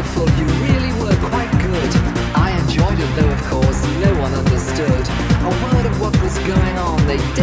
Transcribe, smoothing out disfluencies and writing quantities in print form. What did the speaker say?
wonderful, you really were quite good. I enjoyed it though, of course, no one understood a word of what was going on. They